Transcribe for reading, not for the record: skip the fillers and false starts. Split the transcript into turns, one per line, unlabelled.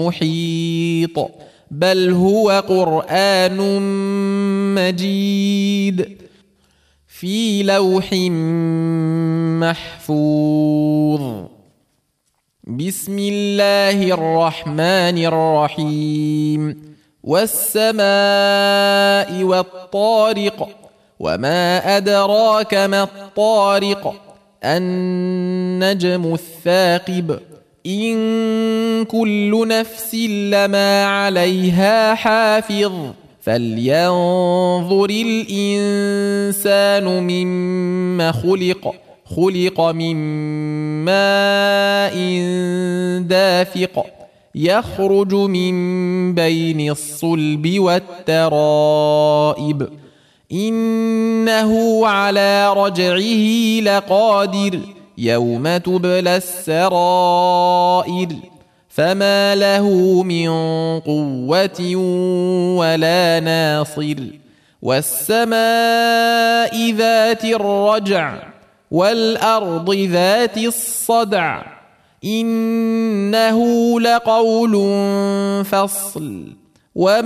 المحيط بل هو قرآن مجيد في لوح محفوظ. بسم الله الرحمن الرحيم. والسماء والطارق وما أدراك ما الطارق النجم الثاقب إن كل نفس لما عليها حافظ فلينظر الإنسان مما خلق من ماء دافق يخرج من بين الصلب والترائب إنه على رجعه لقادر يوم تبلى السرائر فما له من قوة ولا ناصر. والسماء ذات الرجع والأرض ذات الصدع إنه لقول فصل